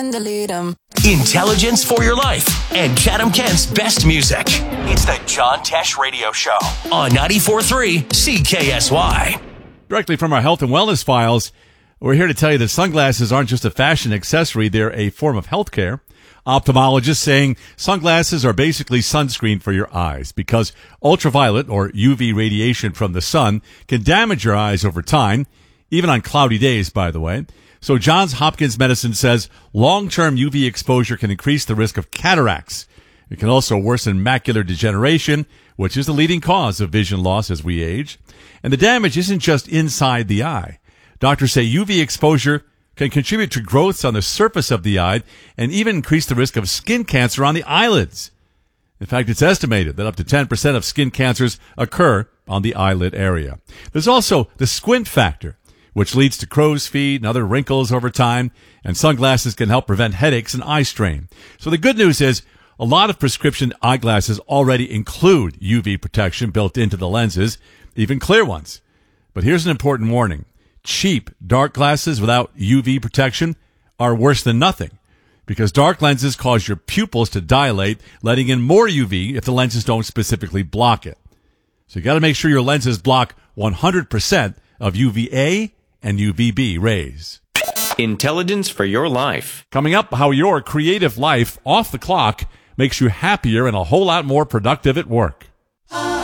and delete them. Intelligence for your life and Chatham Kent's best music. It's the John Tesh Radio Show on 94.3 CKSY. Directly from our health and wellness files, we're here to tell you that sunglasses aren't just a fashion accessory, they're a form of health care. Ophthalmologists saying sunglasses are basically sunscreen for your eyes because ultraviolet or UV radiation from the sun can damage your eyes over time, even on cloudy days, by the way. So Johns Hopkins Medicine says long-term UV exposure can increase the risk of cataracts. It can also worsen macular degeneration, which is the leading cause of vision loss as we age. And the damage isn't just inside the eye. Doctors say UV exposure can contribute to growths on the surface of the eye and even increase the risk of skin cancer on the eyelids. In fact, it's estimated that up to 10% of skin cancers occur on the eyelid area. There's also the squint factor, which leads to crow's feet and other wrinkles over time, and sunglasses can help prevent headaches and eye strain. So the good news is a lot of prescription eyeglasses already include UV protection built into the lenses, even clear ones. But here's an important warning. Cheap dark glasses without UV protection are worse than nothing because dark lenses cause your pupils to dilate, letting in more UV if the lenses don't specifically block it. So you got to make sure your lenses block 100% of UVA and UVB rays. Intelligence for your life. Coming up, how your creative life off the clock makes you happier and a whole lot more productive at work.